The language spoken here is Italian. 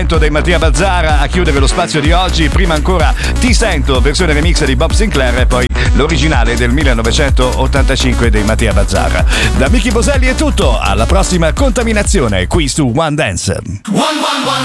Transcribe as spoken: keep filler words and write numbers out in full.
Sento dei Mattia Bazzara a chiudere lo spazio di oggi. Prima ancora Ti Sento, versione remix di Bob Sinclair, e poi l'originale del millenovecentottantacinque dei Mattia Bazzara. Da Miki Boselli è tutto, alla prossima contaminazione qui su One Dance. One, one, one.